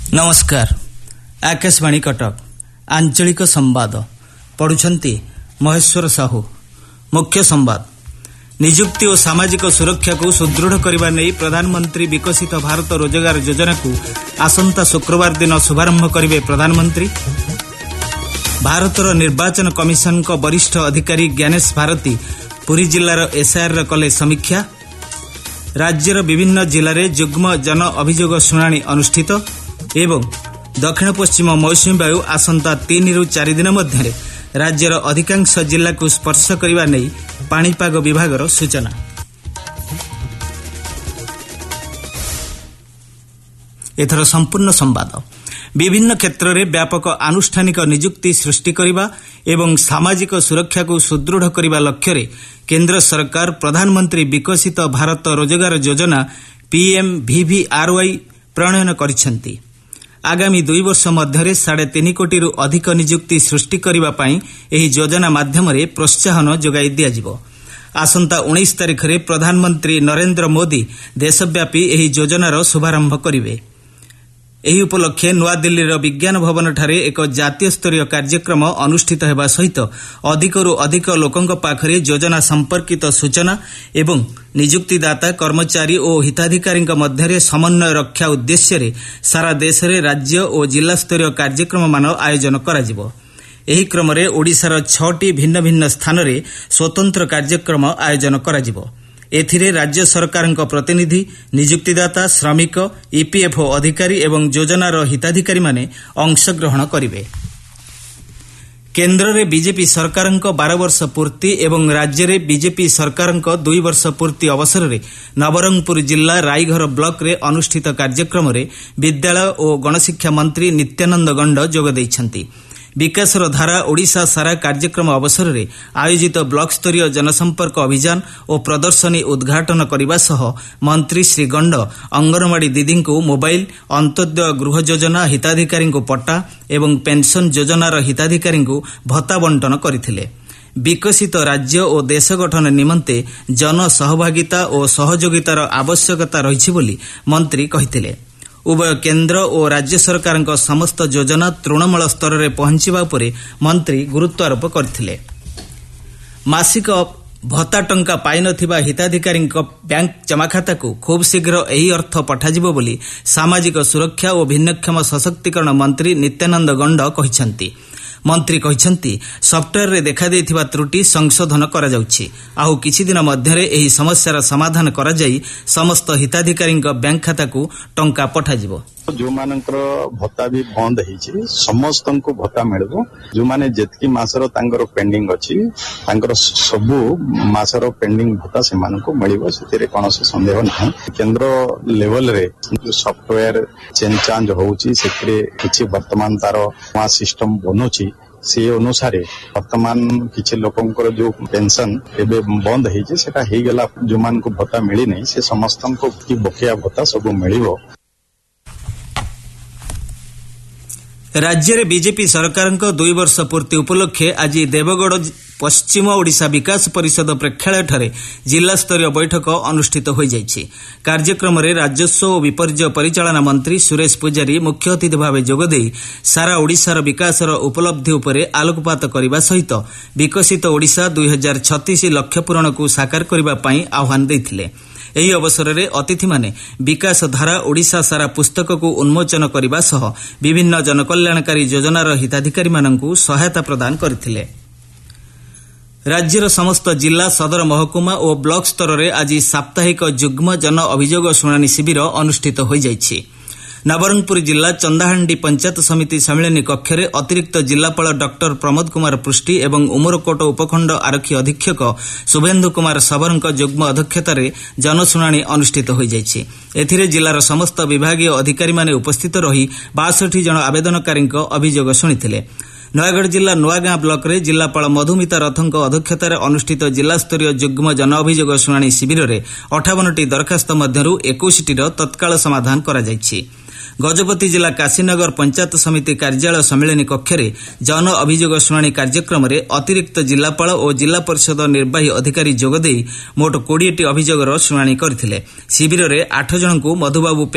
नमस्कार। आकाशवाणी कटक आंचलिक संवाद पढ़ुछंती महेश्वर साहू। मुख्य संवाद। निजुक्ति और सामाजिक सुरक्षा को सुदृढ़ करने नहीं प्रधानमंत्री विकसित भारत रोजगार योजना को आसंता शुक्रवार दिन शुभारंभ करेंगे प्रधानमंत्री। भारतर निर्वाचन कमिशन को वरिष्ठ अधिकारी ज्ञानेश भारती पुरी जिलार एसआईआर कले समीक्षा। राज्यर विभिन्न जिले में युग्म जन अभियोग शुणाणी अनुष्ठित एवं दक्षिण पश्चिम मौसुमी वायु आसंता 3 ରୁ 4 दिन मध्य राज्यर अधिकांश जिला को स्पर्श करने नहीं पाणीपाग विभागर सूचना। एथर संपूर्ण संवाद। विभिन्न क्षेत्र में व्यापक आनुष्ठानिक निजुक्ति सृष्टि करने एवं सामाजिक सुरक्षा को सुदृढ़ करने लक्ष्य रे केंद्र सरकार प्रधानमंत्री विकसित भारत रोजगार योजना PMVVRY प्रणयन करिसेंती। आगामी 2 वर्ष मध्य 3.5 कोटी रु अधिक निजुक्ति सृष्टि करने पाई एही योजना माध्यम प्रोत्साहन जोगाई दियाजिबो। आसंता 19 तारिख रे प्रधानमंत्री नरेंद्र मोदी देशव्यापी एही योजनार शुभारंभ करिवे। एही उपलक्षे नवा दिल्लीर विज्ञान भवन ठारे एक जातीय स्तरीय कार्यक्रम अनुष्ठित हेबा सहित अधिकरु अधिक लोकंक पाखरे योजना संपर्कित सूचना एवं निजुक्तिदाता कर्मचारी और हिताधिकारी मध्य समन्वय रक्षा उद्देश्य रे सारा देश रे राज्य और जिला स्तरीय कार्यक्रम मान आयोजन कराजिबो। एही क्रम रे ओडिशार 6टी भिन्न भिन्न स्थान रे स्वतंत्र कार्यक्रम आयोजन कराजिबो। एथिरे राज्य सरकारक प्रतिनिधि निजुक्तिदाता श्रमिक ईपीएफओ अधिकारी एवं योजनार हिताधिकारी माने अंशग्रहण करिवे। केन्द्र में बीजेपी सरकारक 12 वर्ष पूर्ति एवं राज्य में बीजेपी सरकारक 2 वर्ष पूर्ति अवसर में नवरंगपुर जिला राईघर ब्लॉक रे अनुष्ठित कार्यक्रम में विद्यालय और गणशिक्षा मंत्री नित्यानंद गंड जोग दैछंती। विकासर धारा ओडिशा सारा कार्यक्रम अवसर में आयोजित ब्लॉक स्तरीय जनसंपर्क अभियान और प्रदर्शनी उद्घाटन करने सह मंत्री श्री गंड अंगनवाड़ी दीदी को मोबाइल अंत्योदय गृह योजना हिताधिकारी को पट्टा एवं पेंशन योजनार हिताधिकारी को भत्ता बंटन करथिले। विकसित राज्य और देश गठन निमंते जन सहभागिता और सहयोगितार आवश्यकता रही बोली मंत्री कहिथिले। उभय केन्द्र और राज्य सरकार समस्त योजना तृणमूल स्तर में पहुंचवा उपरे मंत्री गुरुत्वारोप करथिले। मासिक भत्ता टंका पाई नथिबा हिताधिकारी बैंक जमाखाता को खूब शीघ्र यही अर्थ पठाजिबो बोली सामाजिक सुरक्षा और भिन्नक्षम सशक्तिकरण मंत्री नित्यानंद गंड कहिसंती। मंत्री कहिसंती सॉफ्टवेयर रे देखा देथिबा त्रुटि संशोधन करा जाउछि। आउ किछि दिन मध्यरे एही समस्यार समाधान करा जाई समस्त हिताधिकारी बैंक खाता को टंका पठाजिबो। जो मानकर भत्ता भी बंद होइछि समस्त को भत्ता मिलबो। जो माने जेतकी मासर तांगर पेंडिंग अछि तांगर सब मासर पेंडिंग भत्ता से मान को मिलबो। सेतिरे कोनोसी संदेह नाही। केंद्र लेवल रे जो सॉफ्टवेयर चेंज चांज होउछि सेतिरे किछि वर्तमान तार वा सिस्टम बनोछि से अनुसार वर्तमान किछि लोकंकर जो पेंशन एबे बंद होइछि सेटा हे गेला। जो मान को भत्ता मिली नहीं से समस्त को की बकिया भत्ता सब मिलबो। राज्य में बीजेपी सरकार 2 वर्ष पूर्ति उपलक्षे आज देवगढ़ पश्चिम ओडिशा विकास परिषद प्रेक्षालय ठारे जिला स्तरीय बैठक अनुष्ठित हो जाइछि। कार्यक्रम में राजस्व और विपर्यय परिचालना मंत्री सुरेश पुजारी मुख्य अतिथि भाव जोगदे सारा ओडिशार विकासर उपलब्धि उपरे आलोकपात करने सहित विकसित ओडिशा 2036 लक्ष्य पूरण को साकार करने पाई आह्वान देथिले। एही अवसर में अतिथि माने विकास धारा ओडिशा सारा पुस्तक को उन्मोचन करने सह विभिन्न जनकल्याणकारी योजनार हिताधिकारी मानकु सहायता प्रदान करथिले। राज्यर समस्त जिला सदर महकुमा और ब्लॉक स्तर में आज साप्ताहिक युग्म जन अभियोग शुणाणी शिविर अनुष्ठित हो जाइछि। नवरंगपुर जिला चंदाहांडी पंचायत समिति सम्मेलनी कक्ष में अतिरिक्त जिलापाल डॉक्टर प्रमोद कुमार पृष्टि एवं उमरकोट उपखंड आरक्षी अधीक्षक शुभेन्दु कुमार सबरंक युग्म अध्यक्षतार जनशुणाणी अनुष्ठित हो जाइछि। एथिरे जिलार समस्त विभागीय अधिकारी माने उपस्थित रही 62 जन आवेदनकारी अभियोग शुणिथिले। नयागढ़ जिला नुआगां ब्लॉक रे जिलापाल मधुमिता रथंक अध्यक्षतार अनुष्ठित जिला स्तरीय युग्म जन अभियोग शुणाणी शिविर में 58टी दरखास्त मध्यरु 21टीर तत्काल समाधान करा जाइछि। गजपति जिला काशीनगर पंचायत समिति कार्यालय सम्मेलनी कक्ष में जन अभियोग शुणाणी कार्यक्रम में अतिरिक्त जिलापाल और जिला परिषद निर्वाही अधिकारी जोगदे मोट 20टी अभियोगर शुणाणी करथिले। शिविर में 8 जन को मधुबाबू